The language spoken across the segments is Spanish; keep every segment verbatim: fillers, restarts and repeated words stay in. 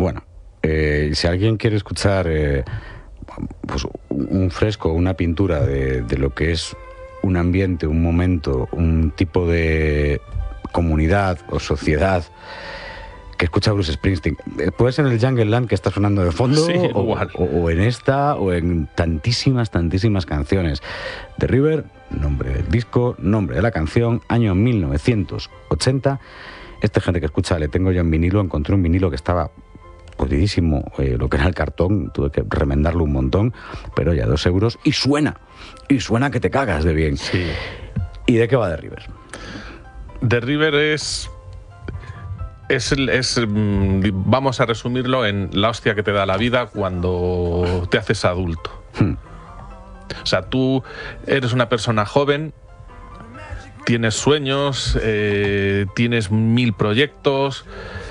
Bueno, eh, si alguien quiere escuchar eh, pues un fresco, una pintura de, de lo que es un ambiente, un momento, un tipo de comunidad o sociedad que escucha Bruce Springsteen, puede ser en el Jungle Land que está sonando de fondo, sí, o, o, o en esta, o en tantísimas, tantísimas canciones. The River, nombre del disco, nombre de la canción, año mil novecientos ochenta. Este gente que escucha Le Tengo Yo en vinilo, encontré un vinilo que estaba podridísimo, eh, lo que era el cartón, tuve que remendarlo un montón, pero ya dos euros, y suena, y suena que te cagas de bien. Sí. ¿Y de qué va The River? The River es... Es, es, vamos a resumirlo en la hostia que te da la vida cuando te haces adulto. Hmm. O sea, tú eres una persona joven, tienes sueños, eh, tienes mil proyectos,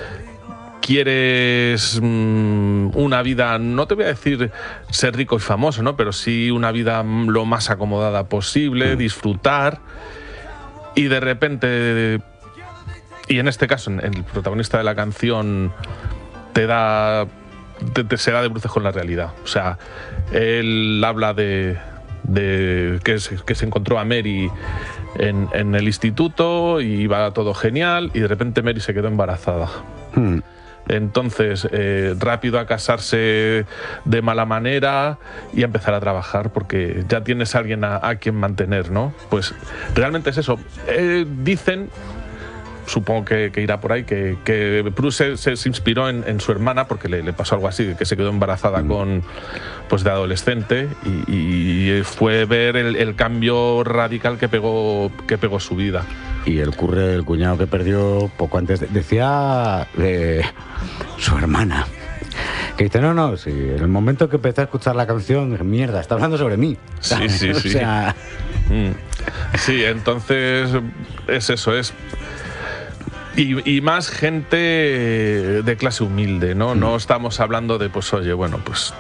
quieres mmm, una vida, no te voy a decir ser rico y famoso, ¿no? Pero sí una vida lo más acomodada posible, hmm. disfrutar, y de repente... Y en este caso, el protagonista de la canción te da, te, te se da de bruces con la realidad. O sea, él habla de, de que, se, que se encontró a Mary en, en el instituto y iba todo genial, y de repente Mary se quedó embarazada. Hmm. Entonces, eh, rápido a casarse de mala manera y a empezar a trabajar porque ya tienes a alguien a, a quien mantener, ¿no? Pues realmente es eso. Eh, dicen... Supongo que, que irá por ahí, que, que Bruce se, se inspiró en, en su hermana porque le, le pasó algo así, que se quedó embarazada mm. con, pues, de adolescente, y, y fue ver el, el cambio radical que pegó, que pegó su vida. Y el curre, el cuñado que perdió poco antes, de, decía eh, su hermana, que dice, no, no, sí, en el momento que empecé a escuchar la canción, dije, mierda, está hablando sobre mí. Sí, sí, sí. O sea... mm. Sí, entonces es eso, es... Y, y más gente de clase humilde, ¿no? No estamos hablando de, pues, oye, bueno, pues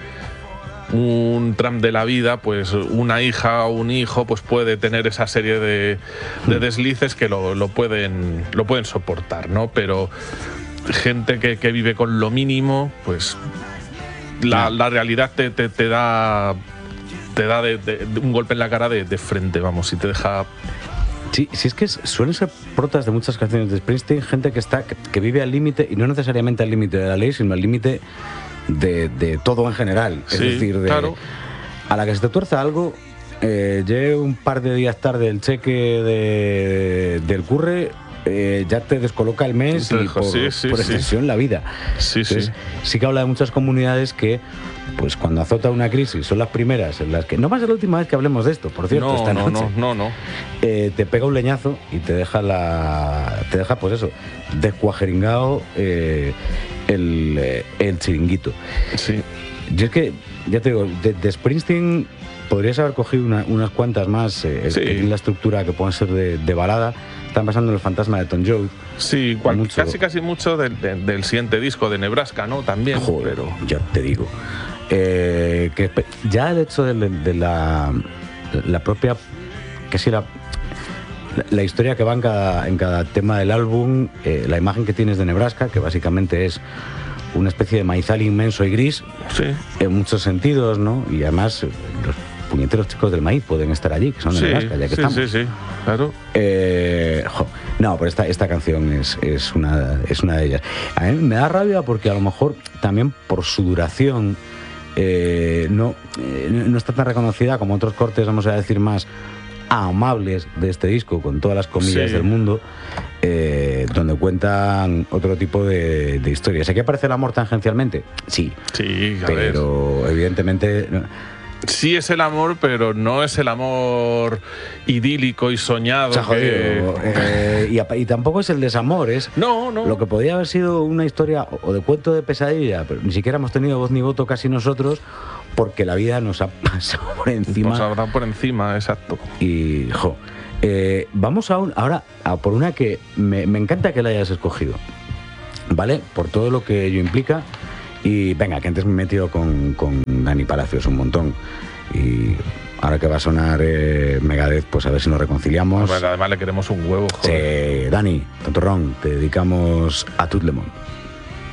un tram de la vida, pues una hija o un hijo, pues puede tener esa serie de, de deslices que lo, lo, pueden, lo pueden soportar, ¿no? Pero gente que, que vive con lo mínimo, pues la, la realidad te, te, te da, te da de, de, de un golpe en la cara de, de frente, vamos, y te deja... Sí, sí, es que suelen ser protas de muchas canciones de Springsteen, gente que está que, que vive al límite, y no necesariamente al límite de la ley, sino al límite de, de todo en general. Es sí, decir, de, claro. A la que se te tuerza algo, eh, llegue un par de días tarde el cheque de, del curre, eh, ya te descoloca el mes y por, sí, sí, por extensión sí. la vida. Sí, Entonces, sí. sí que habla de muchas comunidades que, pues cuando azota una crisis, son las primeras en las que... No va a ser la última vez que hablemos de esto, por cierto, no, esta no, noche. No, no, no. Eh, te pega un leñazo y te deja la... Te deja, pues eso, descuajeringado eh, el, eh, el chiringuito. Sí. Yo es que, ya te digo, de, de Springsteen podrías haber cogido una, unas cuantas más, eh, sí. que tienen la estructura que pueden ser de, de balada. Están pasando en El Fantasma de Tom Joad. Sí, cual, mucho. casi casi mucho del, del, del siguiente disco de Nebraska, ¿no? También. Joder, pero ya te digo. Eh, que ya el hecho de, de la, la propia, que si la, la, la historia que va en cada, en cada tema del álbum, eh, la imagen que tienes de Nebraska, que básicamente es una especie de maizal inmenso y gris, sí. en muchos sentidos, ¿no? Y además los puñeteros chicos del maíz pueden estar allí, que son de sí, Nebraska, ya que sí, estamos. Sí, sí, claro. Eh, jo, no, pero esta, esta canción es, es, una, es una de ellas. A mí me da rabia porque a lo mejor también por su duración eh, no, eh, no está tan reconocida como otros cortes, vamos a decir, más amables de este disco, con todas las comillas sí. del mundo, eh, donde cuentan otro tipo de, de historias. ¿Aquí aparece el amor tangencialmente? Sí. Sí, a pero ver. evidentemente... Sí es el amor, pero no es el amor idílico y soñado. O sea, jodido, que... eh, y, y tampoco es el desamor, es no, no. lo que podría haber sido una historia o de cuento de pesadilla, pero ni siquiera hemos tenido voz ni voto casi nosotros, porque la vida nos ha pasado por encima. Nos ha pasado por encima, exacto. Y, jo, eh, vamos a un, ahora a por una que me, me encanta que la hayas escogido, ¿vale? Por todo lo que ello implica. Y venga, que antes me he metido con, con Dani Palacios un montón. Y ahora que va a sonar eh, Megadeth, pues a ver si nos reconciliamos. Además le queremos un huevo, joder. Sí, Dani, tontorrón, te dedicamos a Tutlemon.